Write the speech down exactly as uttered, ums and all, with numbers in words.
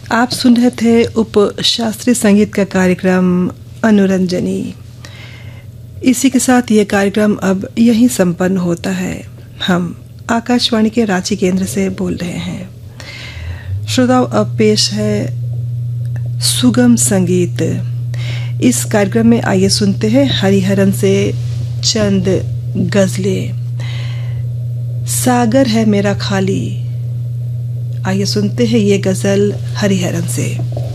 आप सुन रहे थे उप शास्त्रीय संगीत का कार्यक्रम अनुरंजनी। इसी के साथ ये कार्यक्रम अब यहीं संपन्न होता है। हम आकाशवाणी के रांची केंद्र से बोल रहे हैं। श्रोताओ, अब पेश है सुगम संगीत। इस कार्यक्रम में आइए सुनते हैं हरिहरन से चंद गजलें। सागर है मेरा खाली, आइए सुनते हैं ये गजल हरिहरन से।